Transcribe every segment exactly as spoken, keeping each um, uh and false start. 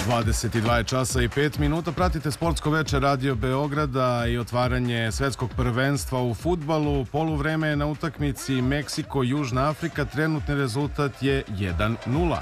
dvadeset dva časa i pet minuta. Pratite sportsko veče Radio Beograda i otvaranje svetskog prvenstva u fudbalu. Poluvreme je na utakmici Meksiko-Južna Afrika. Trenutni rezultat je jedan nula.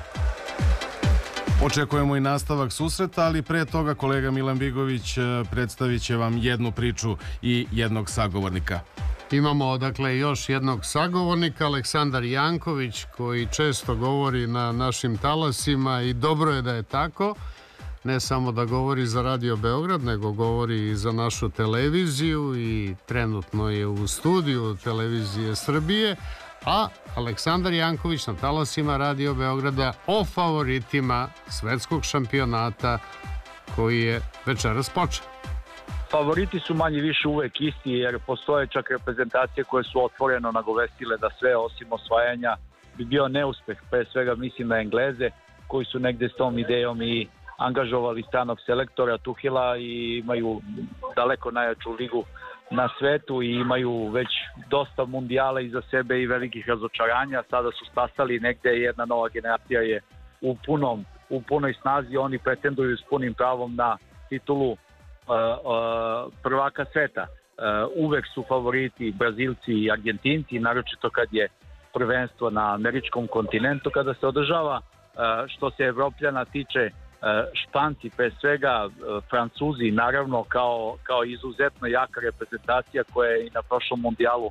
Očekujemo i nastavak susreta, ali pre toga kolega Milan Bigović predstavit će vam jednu priču i jednog sagovornika. Imamo dakle još jednog sagovornika, Aleksandar Janković, koji često govori na našim talasima i dobro je da je tako. Ne samo da govori za Radio Beograd, nego govori i za našu televiziju i trenutno je u studiju Televizije Srbije. A Aleksandar Janković na talasima Radio Beograda o favoritima svetskog šampionata koji je večeras počeo. Favoriti su manje više uvek isti, jer postoje čak reprezentacije koje su otvoreno nagovestile da sve osim osvajanja bi bio neuspeh. Pre svega mislim na Engleze koji su negde s tom idejom i angažovali stranog selektora Tuhila i imaju daleko najjaču ligu na svetu i imaju već dosta mundijala iza sebe i velikih razočaranja. Sada su stasali negde, jedna nova generacija je u, punom, u punoj snazi, oni pretenduju s punim pravom na titulu uh, uh, prvaka sveta. Uh, uvek su favoriti Brazilci i Argentinci, naročito kad je prvenstvo na američkom kontinentu kada se održava. Uh, što se Evropljana tiče, Španci pre svega, Francuzi naravno kao, kao izuzetno jaka reprezentacija koja je i na prošlom mondijalu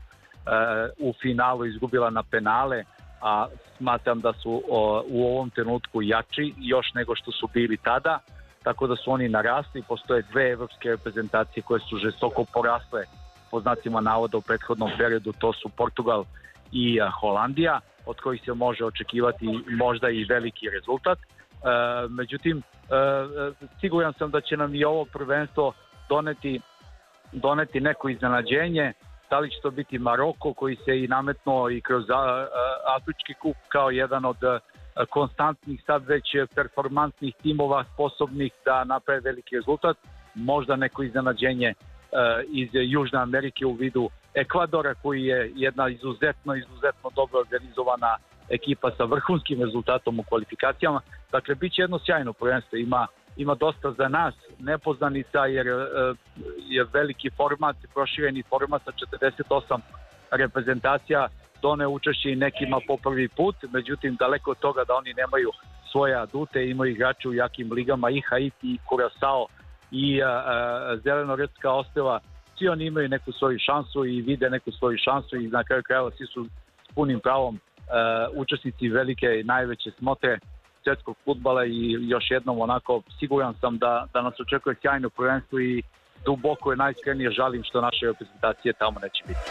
u finalu izgubila na penale, a smatram da su u ovom trenutku jači još nego što su bili tada, tako da su oni narasli. Postoje dve evropske reprezentacije koje su žestoko porasle po znacima navoda u prethodnom periodu, to su Portugal i Holandija, od kojih se može očekivati možda i veliki rezultat. Uh, međutim, uh, siguran sam da će nam i ovo prvenstvo doneti, doneti neko iznenađenje. Da li će to biti Maroko koji se i nametnuo i kroz uh, Afrički kup kao jedan od uh, konstantnih, sad već performantnih timova sposobnih da naprave veliki rezultat. Možda neko iznenađenje uh, iz Južne Amerike u vidu Ekvadora koji je jedna izuzetno, izuzetno dobro organizovana ekipa sa vrhunskim rezultatom u kvalifikacijama. Dakle, bit će jedno sjajno prvenstvo. Ima, ima dosta za nas nepoznanica jer e, je veliki format, prošireni format sa četrdeset osam reprezentacija done učešće i nekima po prvi put. Međutim, daleko od toga da oni nemaju svoje adute, imaju igrače u jakim ligama i Haiti, i Curaçao, i e, e, Zeleno-Rtska ostrva. Svi oni imaju neku svoju šansu i vide neku svoju šansu i na kraju krajeva svi su s punim pravom Uh, učesnici velike i najveće smotre svjetskog fudbala i još jednom onako siguran sam da, da nas očekuje sjajno prvenstvo i duboko je najiskrenije žalim što naše reprezentacije tamo neće biti.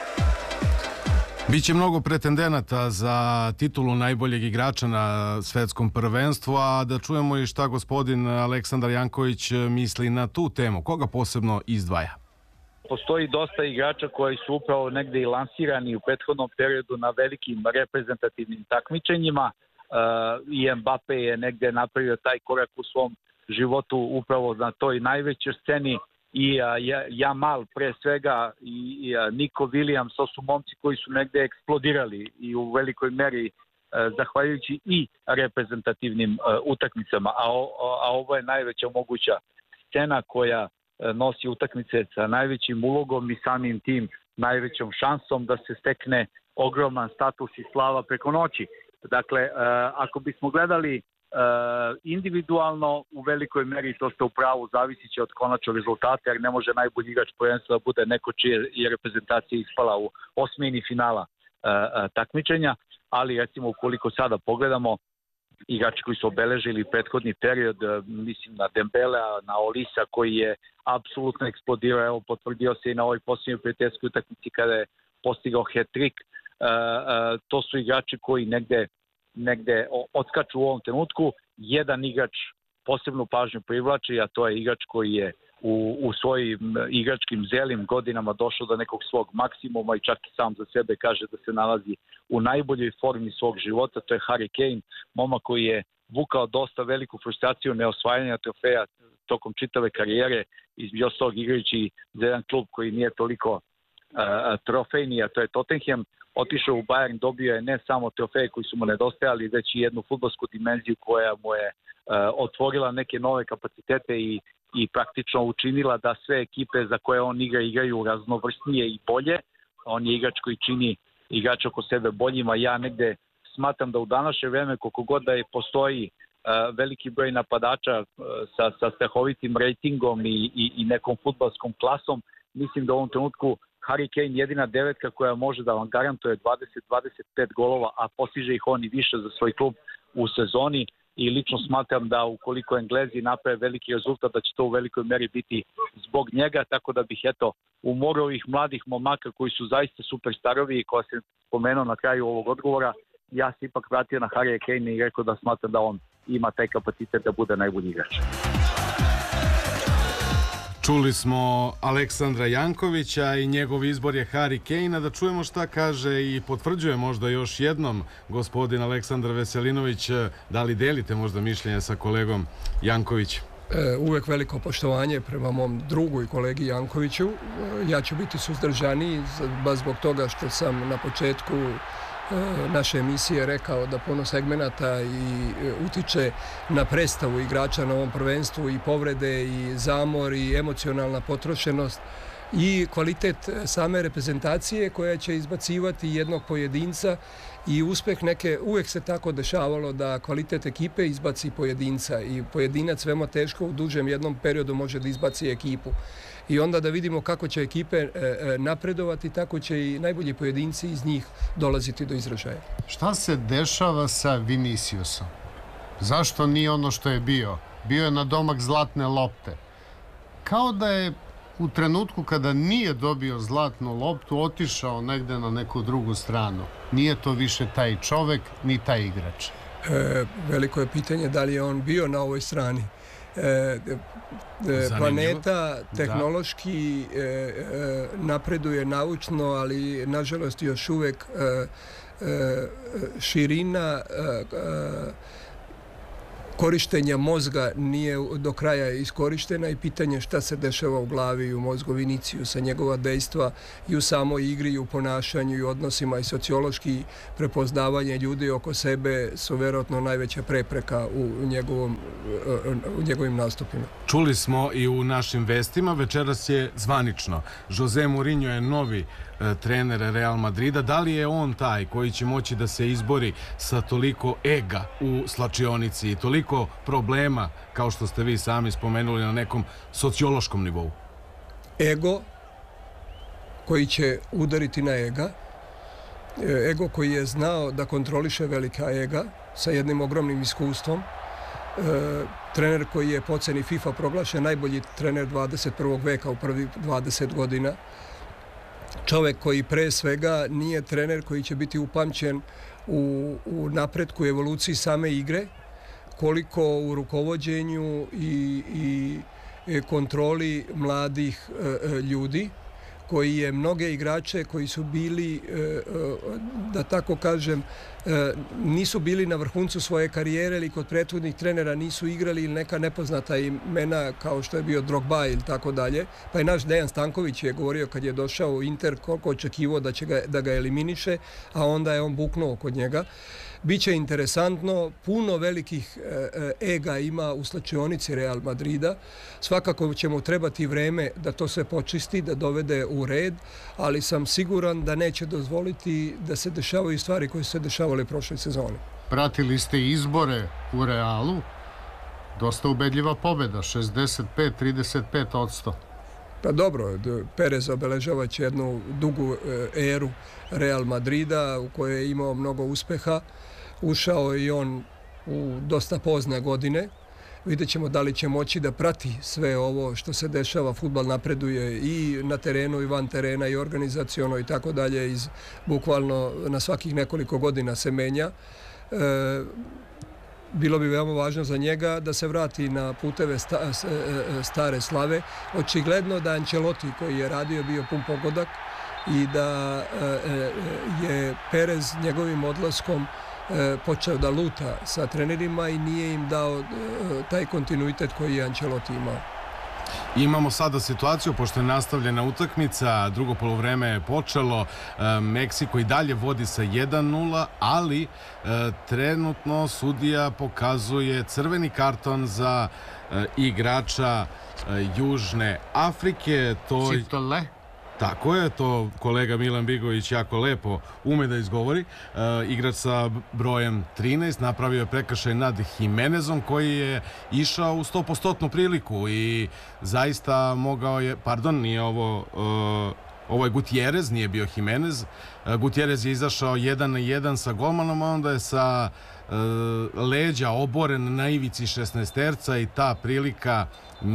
Biće mnogo pretendenata za titulu najboljeg igrača na svetskom prvenstvu, a da čujemo i šta gospodin Aleksandar Janković misli na tu temu. Koga posebno izdvaja? Postoji dosta igrača koji su upravo negde i lansirani u prethodnom periodu na velikim reprezentativnim takmičenjima. Uh, I Mbappe je negde napravio taj korak u svom životu upravo na toj najvećoj sceni i uh, Jamal pre svega i, i uh, Nico Williams, to su momci koji su negde eksplodirali i u velikoj meri uh, zahvaljujući i reprezentativnim uh, utakmicama, a, o, a ovo je najveća moguća scena koja nosi utakmice sa najvećim ulogom i samim tim najvećom šansom da se stekne ogroman status i slava preko noći. Dakle, ako bismo gledali individualno, u velikoj meri to ste u pravu, zavisit će od konačnog rezultata, jer ne može najbolji igrač prvenstva da bude neko čije je reprezentacija ispala u osmini finala takmičenja, ali recimo ukoliko sada pogledamo igrači koji su obeležili prethodni period, mislim na Dembelea, na Olisa koji je apsolutno eksplodirao, evo potvrdio se i na ovoj posljednjoj prijateljskoj utakmici kada je postigao hat-trick. E, e, to su igrači koji negde, negde odskaču u ovom trenutku. Jedan igrač posebnu pažnju privlači, a to je igrač koji je u, u svojim igračkim zelim godinama došao do nekog svog maksimuma i čak i sam za sebe kaže da se nalazi u najboljoj formi svog života, to je Harry Kane, momak koji je vukao dosta veliku frustraciju neosvajanja trofeja tokom čitave karijere, između ostalog igrajući za jedan klub koji nije toliko uh, trofejni, a to je Tottenham. Otišao u Bayern, dobio je ne samo trofeje koji su mu nedostajali, već i jednu fudbalsku dimenziju koja mu je otvorila neke nove kapacitete i, i praktično učinila da sve ekipe za koje on igra igraju raznovrsnije i bolje. On je igrač koji čini igrač oko sebe boljima. Ja negde smatram da u današnje vreme, koliko god da je postoji uh, veliki broj napadača uh, sa, sa strahovitim rejtingom i, i, i nekom fudbalskom klasom, mislim da u ovom trenutku Harry Kane jedina devetka koja može da vam garantuje dvadeset do dvadeset pet golova, a postiže ih on i više za svoj klub u sezoni. I lično smatram da ukoliko Englezi naprave veliki rezultat, da će to u velikoj meri biti zbog njega, tako da bih eto umorao ovih mladih momaka koji su zaista superstarovi i koja se spomenuo na kraju ovog odgovora, ja se ipak vratio na Harry Kane i rekao da smatram da on ima taj kapacitet da bude najbolji igrač. Čuli smo Aleksandra Jankovića i njegov izbor je Harry Kane, da čujemo šta kaže i potvrđuje možda još jednom gospodin Aleksandar Veselinović. Da li delite možda mišljenje sa kolegom Jankovićem? E, uvek veliko poštovanje prema mom drugu i kolegi Jankoviću. E, ja ću biti suzdržaniji baš zbog toga što sam na početku naše emisije rekao da puno segmenata i utiče na predstavu igrača na ovom prvenstvu, i povrede i zamor i emocionalna potrošenost i kvalitet same reprezentacije koja će izbacivati jednog pojedinca i uspeh neke. Uvek se tako dešavalo da kvalitet ekipe izbaci pojedinca i pojedinac veoma teško u dužem jednom periodu može da izbaci ekipu. I onda da vidimo kako će ekipe napredovati, tako će i najbolji pojedinci iz njih dolaziti do izražaja. Šta se dešava sa Viniciusom? Zašto nije ono što je bio? Bio je na domak zlatne lopte. Kao da je u trenutku kada nije dobio zlatnu loptu otišao negde na neku drugu stranu. Nije to više taj čovek ni taj igrač. E, veliko je pitanje da li je on bio na ovoj strani. E, e, planeta tehnološki e, e, napreduje naučno, ali nažalost još uvek e, e, širina e, e, korištenja mozga nije do kraja iskorištena i pitanje šta se dešava u glavi i u mozgu Viniciusa, njegova dejstva i u samoj igri i u ponašanju i odnosima i sociološki prepoznavanje ljudi oko sebe su verovatno najveća prepreka u, njegovom, u njegovim nastupima. Čuli smo i u našim vestima, večeras je zvanično. Jose Mourinho je novi trener Real Madrida. Da li je on taj koji će moći da se izbori sa toliko ega u slačionici i toliko problema, kao što ste vi sami spomenuli, na nekom sociološkom nivou? Ego koji će udariti na ega. Ego koji je znao da kontroliše velika ega sa jednim ogromnim iskustvom. E, trener koji je po ceni FIFA proglašen najbolji trener dvadeset prvog veka u prvih dvadeset godina. Čovek koji pre svega nije trener koji će biti upamćen u, u napretku i evoluciji same igre, koliko u rukovođenju i, i kontroli mladih e, ljudi, koji je mnoge igrače koji su bili, da tako kažem, nisu bili na vrhuncu svoje karijere ili kod prethodnih trenera nisu igrali ili neka nepoznata imena kao što je bio Drogba ili tako dalje. Pa i naš Dejan Stanković je govorio kad je došao u Inter koliko očekivao da će ga, da ga eliminiše, a onda je on buknuo kod njega. Biće interesantno, puno velikih ega ima u slačionici Real Madrida. Svakako ćemo trebati vreme da to sve počisti, da dovede u red, ali sam siguran da neće dozvoliti da se dešavaju stvari koje su se dešavale prošle sezone. Pratili ste izbore u Realu. Dosta ubedljiva pobjeda, šezdeset pet trideset pet odsto. Pa dobro, Perez obeležava će jednu dugu eru Real Madrida u kojoj je imao mnogo uspeha. Ušao i on u dosta pozne godine. Vidjet ćemo da li će moći da prati sve ovo što se dešava. Fudbal napreduje i na terenu i van terena i organizaciono i tako dalje. Iz, bukvalno na svakih nekoliko godina se menja. E, bilo bi veoma važno za njega da se vrati na puteve sta, stare slave. Očigledno da Ancelotti koji je radio bio pun pogodak i da e, je Perez njegovim odlaskom počeo da luta sa trenerima i nije im dao taj kontinuitet koji je Ancelotti imao. Imamo sada situaciju, pošto je nastavljena utakmica, drugo poluvreme je počelo, Meksiko i dalje vodi sa jedan nula, ali trenutno sudija pokazuje crveni karton za igrača Južne Afrike. To... Citole. Tako je, to kolega Milan Bigović jako lepo ume da izgovori. E, igrač sa brojem trinaest napravio je prekršaj nad Jimenezom, koji je išao u sto posto priliku i zaista mogao je, pardon, nije ovo, e, ovo je Gutierrez, nije bio Jimenez. E, Gutierrez je izašao jedan na jedan sa golmanom, a onda je sa e, leđa oboren na ivici šesnaesterca i ta prilika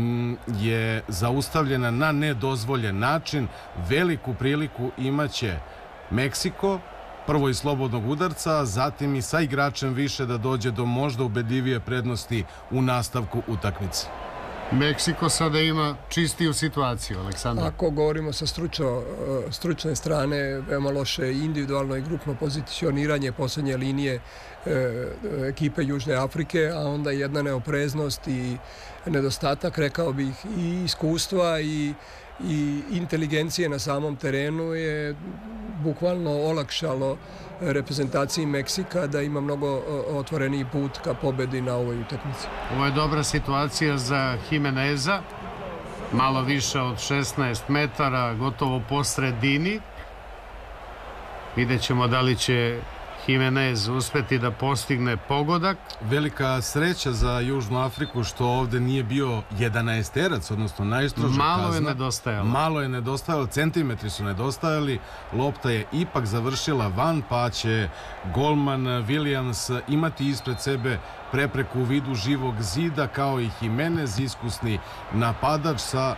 je zaustavljena na nedozvoljen način. Veliku priliku imaće Meksiko, prvo iz slobodnog udarca, zatim i sa igračem više da dođe do možda ubedljivije prednosti u nastavku utakmice. Meksiko sada ima čistiju situaciju, Aleksandar. Ako govorimo sa stručno, stručne strane, veoma loše individualno i grupno pozicioniranje posljednje linije e, ekipe Južne Afrike, a onda jedna neopreznost i nedostatak, rekao bih, i iskustva i, i inteligencije na samom terenu je bukvalno olakšalo reprezentaciji Meksika da ima mnogo otvoreniji put ka pobedi na ovoj utakmici. Ovo je dobra situacija za Jimeneza, malo više od šesnaest metara, gotovo po sredini. Vidjet ćemo da li će Jimenez uspeti da postigne pogodak. Velika sreća za Južnu Afriku što ovde nije bio jedanaesterac, odnosno najstroža kazna. Malo je nedostajalo. Malo je nedostajalo, centimetri su nedostajali. Lopta je ipak završila van, pa će golman Williams imati ispred sebe prepreku u vidu živog zida, kao i Jimenez, iskusni napadač sa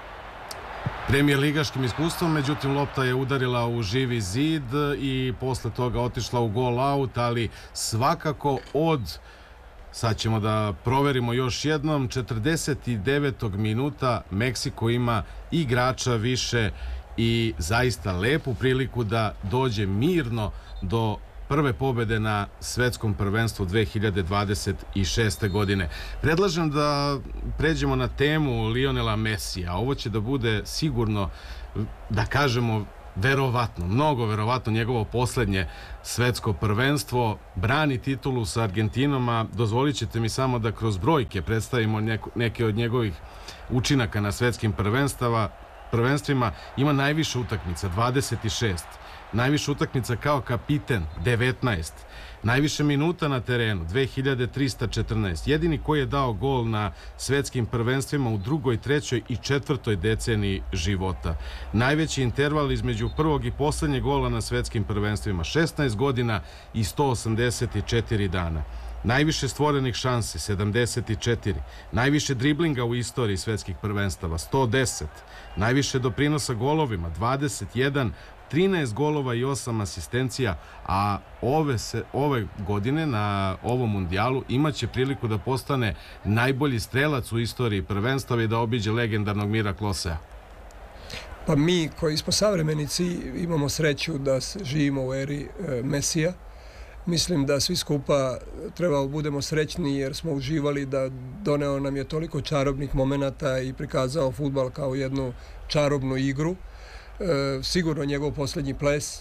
premijer ligaškim iskustvom. Međutim, lopta je udarila u živi zid i posle toga otišla u gol out, ali svakako od, sad ćemo da proverimo još jednom, četrdeset devetog minuta Meksiko ima igrača više i zaista lepu priliku da dođe mirno do prve pobede na svetskom prvenstvu dve hiljade dvadeset šeste. godine. Predlažem da pređemo na temu Lionela Mesija. Ovo će da bude sigurno, da kažemo, verovatno, mnogo verovatno njegovo poslednje svetsko prvenstvo. Brani titulu sa Argentinom, a dozvolit ćete mi samo da kroz brojke predstavimo neko, neke od njegovih učinaka na svetskim prvenstava, prvenstvima. Ima najviše utakmica, dvadeset šest. Najviše utakmica kao kapiten, devetnaest. Najviše minuta na terenu, dve hiljade trista četrnaest. Jedini koji je dao gol na svetskim prvenstvima u drugoj, trećoj i četvrtoj deceniji života. Najveći interval između prvog i poslednjeg gola na svetskim prvenstvima, šesnaest godina i sto osamdeset četiri dana. Najviše stvorenih šansi, sedamdeset četiri. Najviše driblinga u istoriji svetskih prvenstava, sto deset. Najviše doprinosa golovima, dvadeset jedan. trinaest golova i osam asistencija, a ove, se, ove godine na ovom mundijalu imaće priliku da postane najbolji strelac u istoriji prvenstava i da obiđe legendarnog Mira Klosea. Pa mi koji smo savremenici imamo sreću da živimo u eri e, Mesija. Mislim da svi skupa trebamo budemo srećni jer smo uživali da doneo nam je toliko čarobnih momenata i prikazao fudbal kao jednu čarobnu igru. E, sigurno njegov posljednji ples,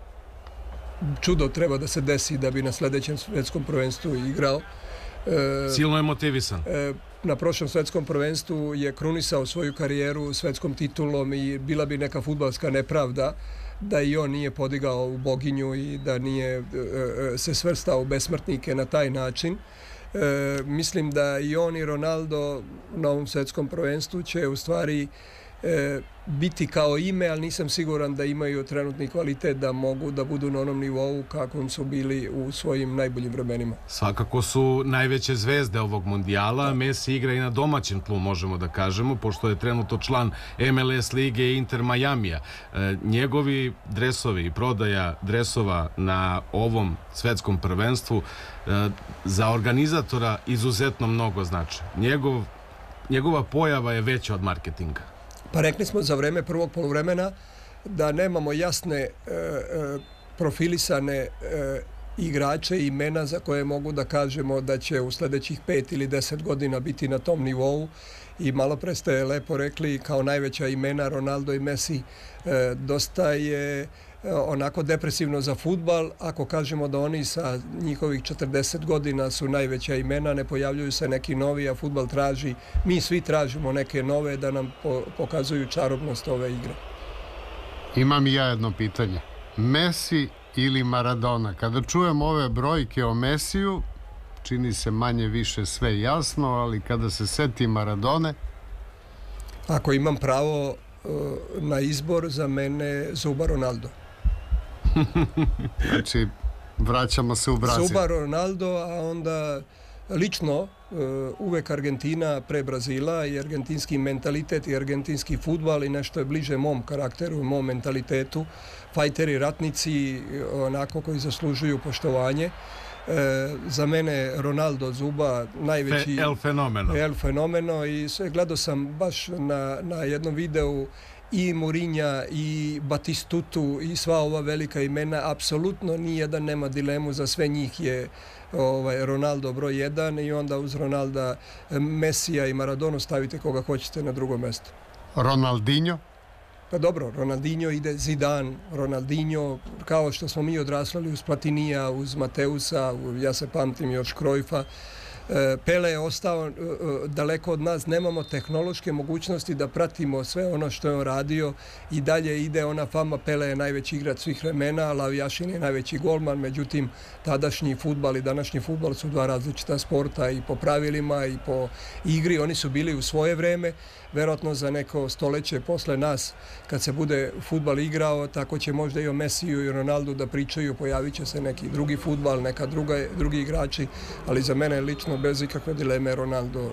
čudo treba da se desi da bi na sljedećem svetskom prvenstvu igrao. E, Silno je motivisan. E, na prošlom svetskom prvenstvu je krunisao svoju karijeru svetskom titulom i bila bi neka fudbalska nepravda da i on nije podigao u boginju i da nije e, se svrstao u besmrtnike na taj način. E, mislim da i on i Ronaldo na ovom svetskom prvenstvu će u stvari e, biti kao ime, ali nisam siguran da imaju trenutni kvalitet da mogu da budu na onom nivou kakvom su bili u svojim najboljim vremenima. Svakako su najveće zvezde ovog mundijala. Da. Messi igra i na domaćem tlu, možemo da kažemo, pošto je trenutno član M L S lige Inter Majamija. E, njegovi dresovi i prodaja dresova na ovom svetskom prvenstvu e, za organizatora izuzetno mnogo znači. Njegov, njegova pojava je veća od marketinga. Pa rekli smo za vreme prvog poluvremena da nemamo jasne e, e, profilisane e, igrače, imena za koje mogu da kažemo da će u sljedećih pet ili deset godina biti na tom nivou. I malo pre ste lepo rekli, kao najveća imena Ronaldo i Messi, e, dosta je onako depresivno za fudbal ako kažemo da oni sa njihovih četrdeset godina su najveća imena, ne pojavljuju se neki novi, a fudbal traži, mi svi tražimo neke nove da nam po, pokazuju čarobnost ove igre. Imam i ja jedno pitanje. Messi ili Maradona? Kada čujem ove brojke o Messiju, čini se manje više sve jasno, ali kada se seti Maradone... Ako imam pravo na izbor, za mene Zuba Ronaldo. Znači, vraćamo se u Brazil. Zuba Ronaldo, a onda lično uvek Argentina pre Brazila i argentinski mentalitet i argentinski fudbal i nešto je bliže mom karakteru, mom mentalitetu. Fajteri, ratnici, onako koji zaslužuju poštovanje. E, za mene Ronaldo, Zuba, najveći... Fe, el fenomeno. El fenomeno i sve gledao sam baš na, na jednom videu i Mourinha i Batistutu i sva ova velika imena, apsolutno nijedan nema dilemu, za sve njih je ovaj, Ronaldo broj jedan i onda uz Ronalda Messija i Maradonu stavite koga hoćete na drugo mjesto. Ronaldinho? Pa dobro, Ronaldinho ide, Zidane, Ronaldinho, kao što smo mi odrasli uz Platinija, uz Mateusa, ja se pamtim još Cruyffa. Pele je ostao daleko od nas, nemamo tehnološke mogućnosti da pratimo sve ono što je on radio i dalje ide ona fama, Pele je najveći igrač svih vremena, Lavijašin je najveći golman, međutim tadašnji fudbal i današnji fudbal su dva različita sporta i po pravilima i po igri, oni su bili u svoje vreme, verovatno za neko stoleće posle nas kad se bude fudbal igrao, tako će možda i o Messiju i Ronaldu da pričaju, pojavit će se neki drugi fudbal, neka druga, drugi igrači, ali za mene lično bez ikakve dileme Ronaldo,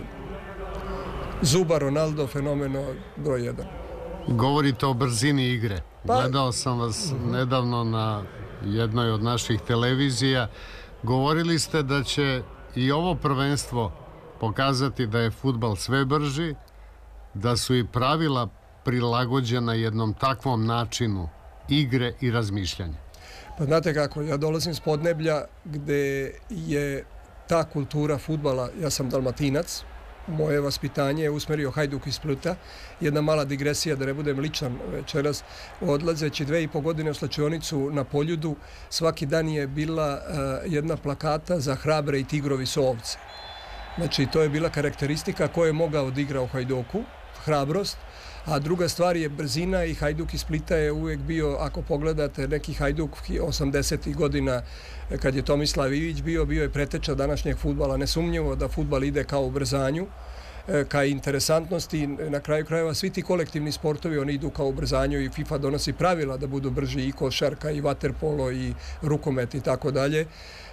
Zuba Ronaldo, fenomeno broj jedan. Govorite o brzini igre. Pa... Gledao sam vas uh-huh. nedavno na jednoj od naših televizija. Govorili ste da će i ovo prvenstvo pokazati da je fudbal sve brži, da su i pravila prilagođena jednom takvom načinu igre i razmišljanja. Pa znate kako, ja dolazim s podneblja gde je ta kultura fudbala, ja sam Dalmatinac, moje vaspitanje je usmerio Hajduk iz Splita. Jedna mala digresija, da ne budem ličan večeras, odlazeći dve i po godine u slačionicu na Poljudu, svaki dan je bila uh, jedna plakata za hrabre i tigrovi su ovce. Znači, to je bila karakteristika koju je mogao da igra u Hajduku, hrabrost, a druga stvar je brzina i Hajduk iz Splita je uvijek bio, ako pogledate neki Hajduk osamdesetih godina kad je Tomislav Ivić bio, bio je preteča današnjeg fudbala. Nesumnjivo da fudbal ide kao u brzanju, ka interesantnosti, na kraju krajeva svi ti kolektivni sportovi oni idu kao u brzanju i FIFA donosi pravila da budu brži i košarka i vaterpolo i rukomet i tako dalje.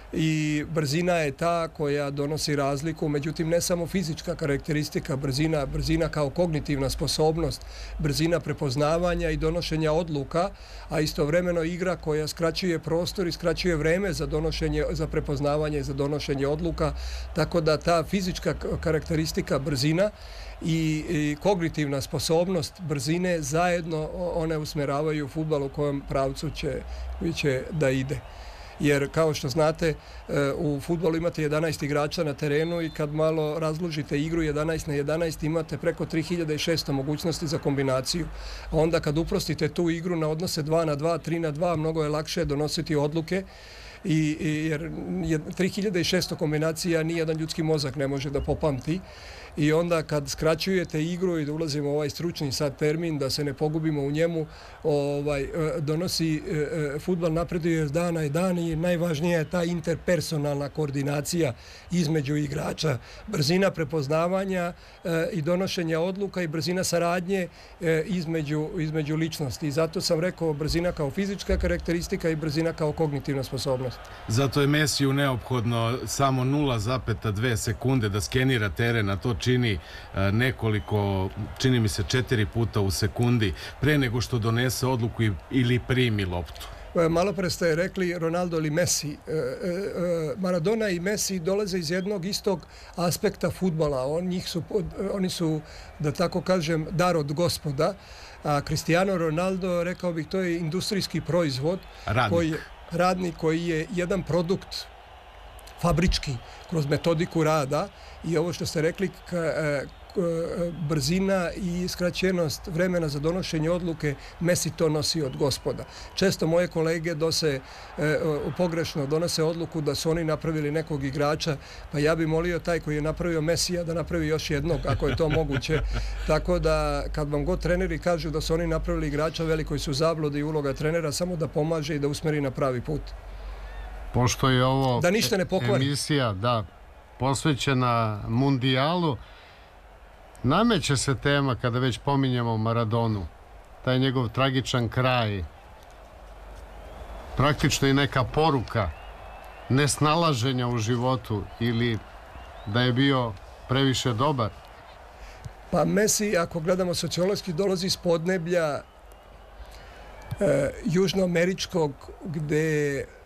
I brzina je ta koja donosi razliku, međutim ne samo fizička karakteristika, brzina, brzina kao kognitivna sposobnost, brzina prepoznavanja i donošenja odluka, a istovremeno igra koja skraćuje prostor i skraćuje vreme za donošenje, za prepoznavanje i za donošenje odluka, tako da ta fizička karakteristika brzina i, i kognitivna sposobnost brzine zajedno one usmeravaju fudbal u kojem pravcu će, koji će da ide. Jer kao što znate u fudbalu imate jedanaest igrača na terenu i kad malo razložite igru jedanaest na jedanaest imate preko tri hiljade šesto mogućnosti za kombinaciju. A onda kad uprostite tu igru na odnose dva na dva, tri na dva, mnogo je lakše donositi odluke. I, jer tri hiljade šesto kombinacija nijedan ljudski mozak ne može da popamti. I onda kad skraćujete igru i da ulazimo u ovaj stručni sad termin, da se ne pogubimo u njemu, ovaj, donosi fudbal napreduje dana i dan i najvažnija je ta interpersonalna koordinacija između igrača. Brzina prepoznavanja i donošenja odluka i brzina saradnje između, između ličnosti. I zato sam rekao brzina kao fizička karakteristika i brzina kao kognitivna sposobnost. Zato je Messiju neophodno samo nula zarez dve sekunde da skenira teren, a to čini nekoliko, čini mi se četiri puta u sekundi pre nego što donese odluku ili primi loptu. Malo pre ste rekli Ronaldo ili Messi. Maradona i Messi dolaze iz jednog istog aspekta fudbala. On, njih su, oni su, da tako kažem, dar od gospoda. A Cristiano Ronaldo, rekao bih, to je industrijski proizvod. Radnik. Koji je, radnik koji je jedan produkt fabrički kroz metodiku rada i ovo što ste rekli brzina i skraćenost vremena za donošenje odluke, Messi to nosi od Gospoda. Često moje kolege dose e, pogrešno donose odluku da su oni napravili nekog igrača, pa ja bi molio taj koji je napravio Messija da napravi još jednog, ako je to moguće. Tako da kad vam god treneri kažu da su oni napravili igrača, velikoj su zabludi i uloga trenera samo da pomaže i da usmeri na pravi put. Pošto je ovo da ništa ne pokvari. Emisija da, posvećena mundijalu, nameće se tema kada već pominjemo Maradonu, taj njegov tragičan kraj, praktično i neka poruka nesnalaženja u životu ili da je bio previše dobar. Pa Messi, ako gledamo sociološki, dolazi iz podneblja e, južnoameričkog gde e,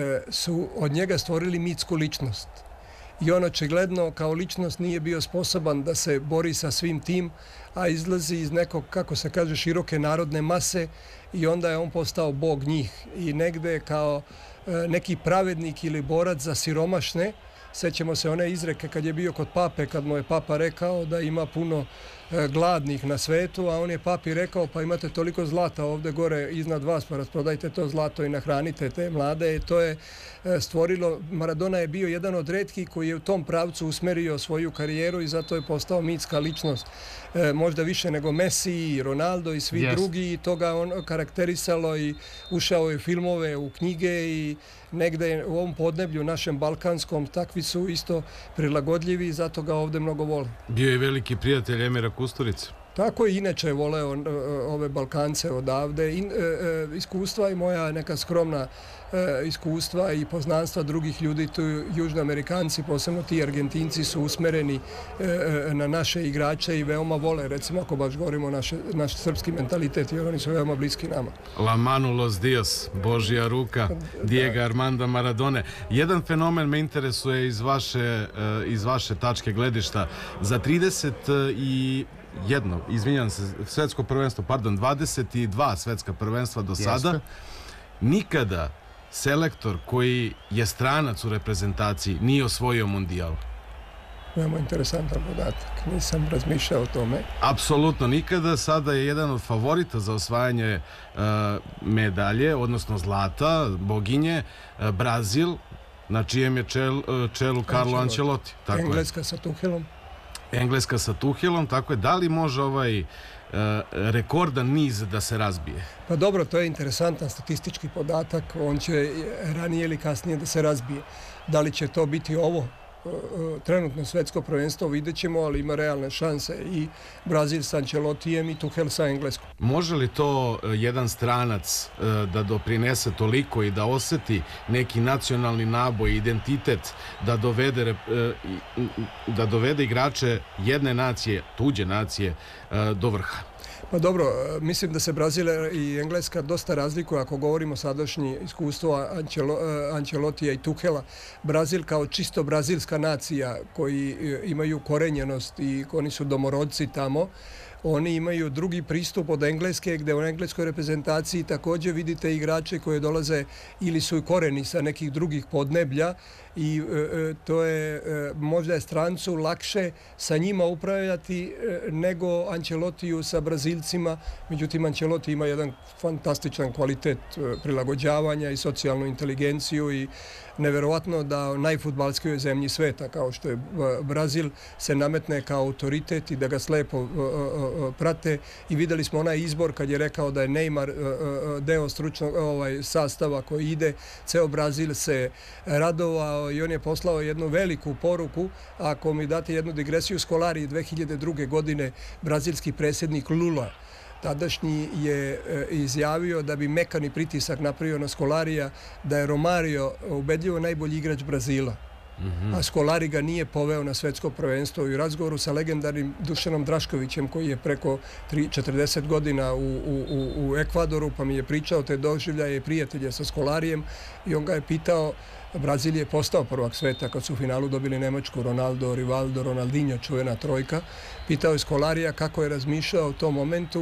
su od njega stvorili mitsku ličnost. I on očigledno kao ličnost nije bio sposoban da se bori sa svim tim, a izlazi iz nekog, kako se kaže, široke narodne mase i onda je on postao bog njih. I negde kao e, neki pravednik ili borac za siromašne, sećamo se one izreke kad je bio kod pape, kad mu je papa rekao da ima puno e, gladnih na svetu, a on je papi rekao pa imate toliko zlata ovde gore iznad vas, pa rasprodajte to zlato i nahranite te mlade. I to je e, stvorilo, Maradona je bio jedan od retkih koji je u tom pravcu usmerio svoju karijeru i zato je postao mitska ličnost. E, možda više nego Messi i Ronaldo i svi yes. drugi, i to ga on karakterisalo i ušao je u filmove, u knjige i negde u ovom podneblju našem balkanskom takvi su isto prilagodljivi i zato ga ovde mnogo vole. Bio je veliki prijatelj Emira Kusturice. Tako i inače voleo ove Balkance odavde. In, e, e, iskustva i moja neka skromna e, iskustva i poznanstva drugih ljudi, tu južnoamerikanci, posebno ti Argentinci su usmereni e, na naše igrače i veoma vole, recimo ako baš govorimo naše, naš srpski mentalitet, jer oni su veoma bliski nama. La mano los dios, Božja ruka, Diego Armanda Maradone. Jedan fenomen me interesuje iz vaše, iz vaše tačke gledišta. Za trideset i jedno, izvinjam se, svetsko prvenstvo, pardon, dvadeset dva svetska prvenstva do sada, Jeste. nikada selektor koji je stranac u reprezentaciji nije osvojio mundijal. Veoma interesantan podatak, nisam razmišljao o tome. Apsolutno nikada. Sada je jedan od favorita za osvajanje uh, medalje, odnosno zlata, boginje, uh, Brazil, na čijem je čel, uh, čelu Carlo Ancelotti. Tako Engleska je. sa Tuchelom. Engleska sa Tuchelom, tako je. Da li može ovaj uh, rekordan niz da se razbije? Pa dobro, to je interesantan statistički podatak. On će ranije ili kasnije da se razbije. Da li će to biti ovo trenutno svetsko prvenstvo, vidjet ćemo, ali ima realne šanse i Brazil sa Ancelottijem i Tuchel sa Engleskom. Može li to jedan stranac da doprinese toliko i da oseti neki nacionalni naboj, identitet, da dovede, da dovede igrače jedne nacije, tuđe nacije, do vrha? Pa dobro, mislim da se Brazil i Engleska dosta razlikuju ako govorimo sadašnje iskustvo Ancelo, Ancelotija i Tuchela. Brazil kao čisto brazilska nacija koji imaju korenjenost i oni su domorodci tamo, oni imaju drugi pristup od Engleske, gde u engleskoj reprezentaciji također vidite igrače koje dolaze ili su koreni sa nekih drugih podneblja i e, to je, e, možda je strancu lakše sa njima upravljati e, nego Ancelottiju sa Brazilcima. Međutim, Ancelotti ima jedan fantastičan kvalitet e, prilagođavanja i socijalnu inteligenciju i neverovatno da u najfudbalskoj zemlji sveta kao što je Brazil se nametne kao autoritet i da ga slepo uh, uh, prate i videli smo onaj izbor kad je rekao da je Neymar uh, deo stručnog ovaj, sastava koji ide, ceo Brazil se radovao i on je poslao jednu veliku poruku. Ako mi date jednu digresiju, Scolari dve hiljade druge. godine brazilski predsjednik Lula tadašnji je izjavio da bi mekani pritisak napravio na Scolarija, da je Romario ubedljivo najbolji igrač Brazila. Mm-hmm. A Scolari ga nije poveo na svetsko prvenstvo. I u razgovoru sa legendarnim Dušanom Draškovićem koji je preko četrdeset godina u, u, u Ekvadoru, pa mi je pričao te doživljaje i prijatelje sa Scolarijem i on ga je pitao, Brazil je postao prvak sveta kad su u finalu dobili Nemačku, Ronaldo, Rivaldo, Ronaldinho, čuvena trojka. Pitao je Scolarija kako je razmišljao u tom momentu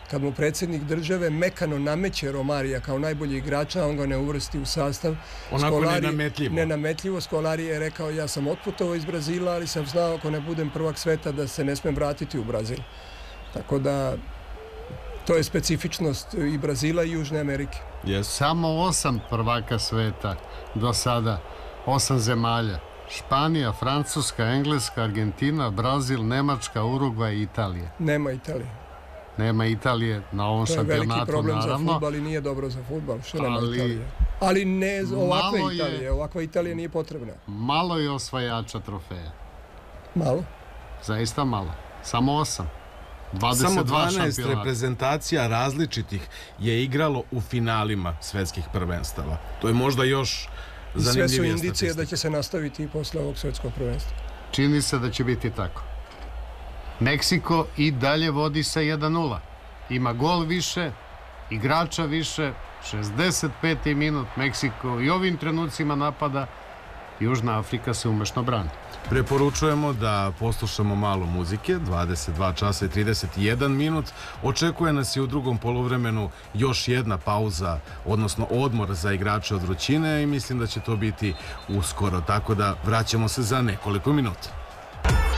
kad mu predsjednik države mekano nameće Romarija kao najbolji igrača, on ga ne uvrsti u sastav. Onako Scolari, nenametljivo. Nenametljivo. Scolari je rekao, ja sam otputovao iz Brazila, ali sam znao ako ne budem prvak sveta da se ne smem vratiti u Brazil. Tako da to je specifičnost i Brazila i Južne Amerike. Yes. Samo osam prvaka sveta do sada, osam zemalja. Španija, Francuska, Engleska, Argentina, Brazil, Nemačka, Urugvaj i Italija. Nema Italije. Nema Italije na ovom šampionatu, naravno. To je veliki problem naravno. Za fudbal i nije dobro za fudbal. Što nema ali, Italije? Ali ne ovakve je, Italije. Ovakva Italija nije potrebna. Malo je osvajača trofeja. Malo? Zaista malo. Samo osam. Samo dvanaest šampionata. reprezentacija različitih je igralo u finalima svetskih prvenstava. To je možda još zanimljivija statistika. Sve su indicije statistika. da će se nastaviti i posle ovog svetskog prvenstva. Čini se da će biti tako. Meksiko i dalje vodi sa jedan nula. Ima gol više, igrača više, šezdeset peti minut, Meksiko i ovim trenucima napada, Južna Afrika se umešno brani. Preporučujemo da poslušamo malo muzike, dvadeset dva časa i trideset jedan minut. Očekuje nas i u drugom poluvremenu još jedna pauza, odnosno odmor za igrače od vrućine i mislim da će to biti uskoro, tako da vraćamo se za nekoliko minuta.